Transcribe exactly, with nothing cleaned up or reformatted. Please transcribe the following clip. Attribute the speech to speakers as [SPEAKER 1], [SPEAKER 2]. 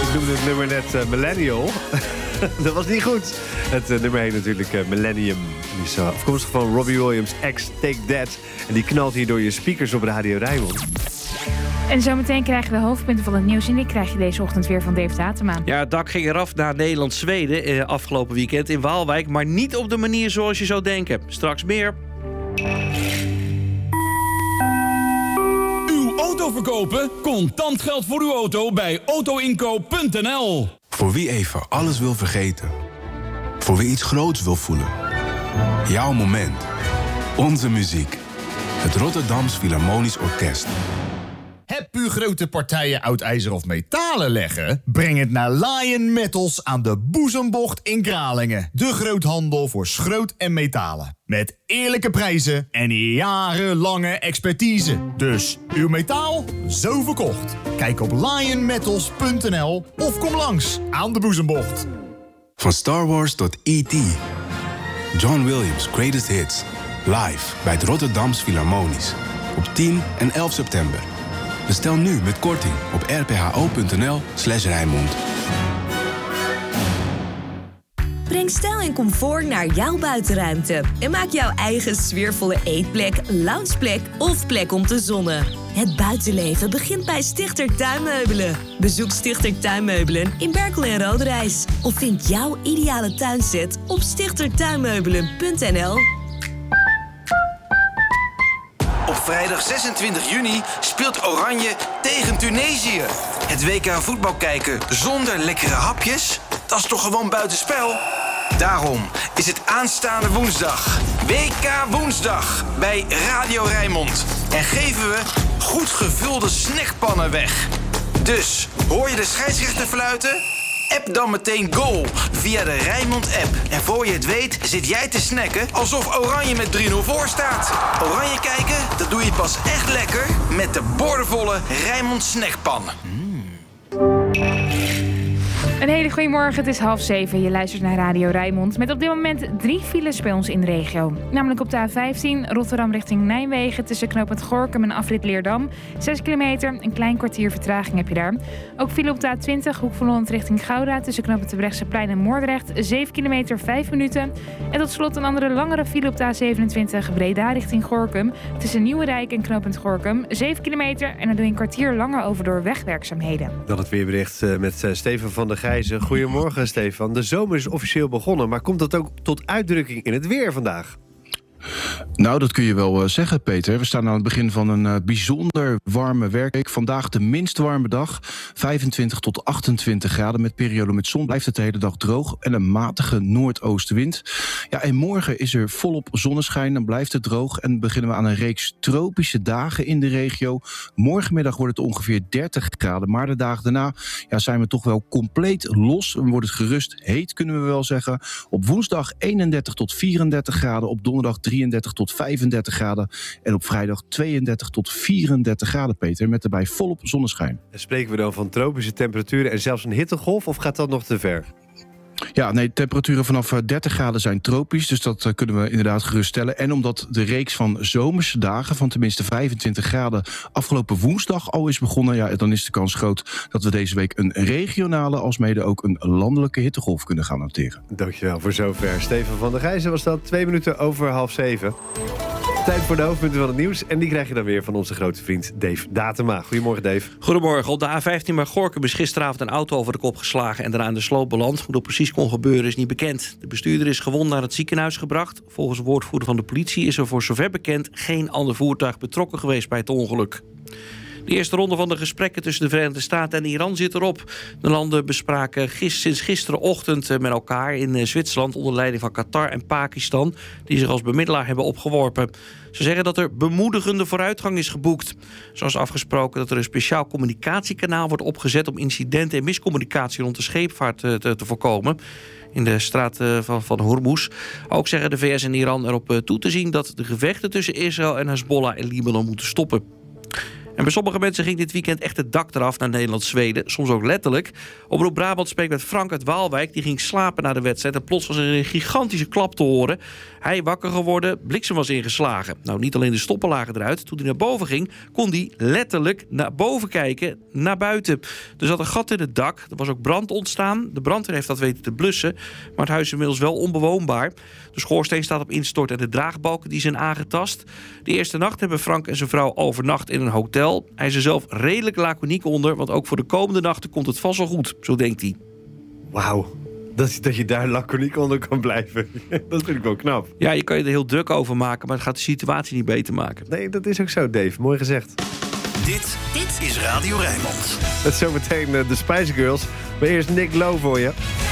[SPEAKER 1] Ik noemde het nummer net uh, Millennial. Dat was niet goed. Het uh, nummer heet natuurlijk uh, Millennium. Die is uh, afkomstig van Robbie Williams' X Take That. En die knalt hier door je speakers op Radio Rijnmond.
[SPEAKER 2] En zometeen krijgen we de hoofdpunten van het nieuws. En die krijg je deze ochtend weer van Dave Datema.
[SPEAKER 3] Ja, het dak ging eraf na Nederland-Zweden eh, afgelopen weekend in Waalwijk. Maar niet op de manier zoals je zou denken. Straks meer.
[SPEAKER 4] Uw auto verkopen? Contant geld voor uw auto bij autoinkoop punt n l.
[SPEAKER 5] Voor wie even alles wil vergeten. Voor wie iets groots wil voelen. Jouw moment. Onze muziek. Het Rotterdams Philharmonisch Orkest.
[SPEAKER 6] Heb u grote partijen oud ijzer of metalen leggen? Breng het naar Lion Metals aan de Boezembocht in Kralingen. De groothandel voor schroot en metalen. Met eerlijke prijzen en jarenlange expertise. Dus uw metaal, zo verkocht. Kijk op lion metals punt n l of kom langs aan de Boezembocht.
[SPEAKER 5] Van Star Wars tot E T John Williams' Greatest Hits. Live bij het Rotterdams Philharmonisch. Op tien en elf september. Bestel nu met korting op r p h o punt n l slash Rijnmond.
[SPEAKER 7] Breng stijl en comfort naar jouw buitenruimte. En maak jouw eigen sfeervolle eetplek, loungeplek of plek om te zonnen. Het buitenleven begint bij Stichter Tuinmeubelen. Bezoek Stichter Tuinmeubelen in Berkel en Roderijs. Of vind jouw ideale tuinset op stichter tuinmeubelen punt n l.
[SPEAKER 8] Op vrijdag zesentwintig juni speelt Oranje tegen Tunesië. Het W K voetbal kijken zonder lekkere hapjes? Dat is toch gewoon buitenspel? Daarom is het aanstaande woensdag W K Woensdag bij Radio Rijnmond. En geven we goed gevulde snackpannen weg. Dus, hoor je de scheidsrechter fluiten? App dan meteen goal via de Rijnmond-app. En voor je het weet zit jij te snacken alsof Oranje met drie nul voor staat. Oranje kijken, dat doe je pas echt lekker met de boordevolle Rijnmond snackpan.
[SPEAKER 2] Een hele goede morgen, het is half zeven. Je luistert naar Radio Rijnmond met op dit moment drie files bij ons in de regio. Namelijk op de A vijftien, Rotterdam richting Nijmegen... tussen knooppunt Gorinchem en afrit Leerdam. zes kilometer, een klein kwartier vertraging heb je daar. Ook file op de A twintig, Hoek van Holland richting Gouda... tussen knooppunt Terbrechtseplein en Moordrecht. zeven kilometer, vijf minuten. En tot slot een andere langere file op de A zevenentwintig... Breda richting Gorinchem. Tussen Nieuwerijk en knooppunt Gorinchem. zeven kilometer en dan doe je een kwartier langer over door wegwerkzaamheden.
[SPEAKER 1] Dan het weerbericht met Stefan van der Gijzen. Goedemorgen, Stefan. De zomer is officieel begonnen, maar komt dat ook tot uitdrukking in het weer vandaag?
[SPEAKER 9] Nou, dat kun je wel uh, zeggen, Peter. We staan aan het begin van een uh, bijzonder warme werkweek. Vandaag de minst warme dag. vijfentwintig tot achtentwintig graden met periode met zon. Blijft het de hele dag droog en een matige noordoostenwind. Ja, en morgen is er volop zonneschijn. Dan blijft het droog en beginnen we aan een reeks tropische dagen in de regio. Morgenmiddag wordt het ongeveer dertig graden. Maar de dagen daarna ja, zijn we toch wel compleet los. Dan wordt het gerust heet, kunnen we wel zeggen. Op woensdag eenendertig tot vierendertig graden. Op donderdag drieëndertig tot vijfendertig graden. En op vrijdag tweeëndertig tot vierendertig graden, Peter. Met erbij volop zonneschijn.
[SPEAKER 1] En spreken we dan van tropische temperaturen en zelfs een hittegolf? Of gaat dat nog te ver?
[SPEAKER 9] Ja, nee, temperaturen vanaf dertig graden zijn tropisch. Dus dat uh, kunnen we inderdaad geruststellen. En omdat de reeks van zomerse dagen van tenminste vijfentwintig graden afgelopen woensdag al is begonnen, ja, dan is de kans groot dat we deze week een regionale alsmede ook een landelijke hittegolf kunnen gaan noteren.
[SPEAKER 1] Dankjewel voor zover. Stefan van der Gijzen was dat. Twee minuten over half zeven. Tijd voor de hoofdpunten van het nieuws. En die krijg je dan weer van onze grote vriend Dave Datema. Goedemorgen, Dave.
[SPEAKER 3] Goedemorgen. Op de A vijftien bij Gorinchem is gisteravond een auto over de kop geslagen en daarna in de sloot beland. Hoe dat precies kon gebeuren is niet bekend. De bestuurder is gewond naar het ziekenhuis gebracht. Volgens een woordvoerder van de politie is er voor zover bekend geen ander voertuig betrokken geweest bij het ongeluk. De eerste ronde van de gesprekken tussen de Verenigde Staten en Iran zit erop. De landen bespraken gist, sinds gisterenochtend met elkaar in Zwitserland onder leiding van Qatar en Pakistan, die zich als bemiddelaar hebben opgeworpen. Ze zeggen dat er bemoedigende vooruitgang is geboekt. Zoals afgesproken dat er een speciaal communicatiekanaal wordt opgezet om incidenten en miscommunicatie rond de scheepvaart te, te, te voorkomen in de straat van, van Hormuz. Ook zeggen de V S en Iran erop toe te zien dat de gevechten tussen Israël en Hezbollah in Libanon moeten stoppen. En bij sommige mensen ging dit weekend echt het dak eraf naar Nederland-Zweden. Soms ook letterlijk. Omroep Brabant spreekt met Frank uit Waalwijk. Die ging slapen na de wedstrijd. En plots was er een gigantische klap te horen. Hij wakker geworden, bliksem was ingeslagen. Nou, niet alleen de stoppen lagen eruit. Toen hij naar boven ging, kon hij letterlijk naar boven kijken, naar buiten. Er zat een gat in het dak. Er was ook brand ontstaan. De brandweer heeft dat weten te blussen. Maar het huis is inmiddels wel onbewoonbaar. De schoorsteen staat op instort en de draagbalken die zijn aangetast. De eerste nacht hebben Frank en zijn vrouw overnacht in een hotel. Hij is er zelf redelijk laconiek onder, want ook voor de komende nachten komt het vast wel goed. Zo denkt hij.
[SPEAKER 1] Wauw. Dat, dat je daar laconiek onder kan blijven. Dat vind ik wel knap.
[SPEAKER 3] Ja, je kan je er heel druk over maken, maar het gaat de situatie niet beter maken.
[SPEAKER 1] Nee, dat is ook zo, Dave. Mooi gezegd.
[SPEAKER 8] Dit, dit is Radio Rijnmond.
[SPEAKER 1] Dat is zometeen uh, de Spice Girls. Maar eerst Nick Lowe voor je.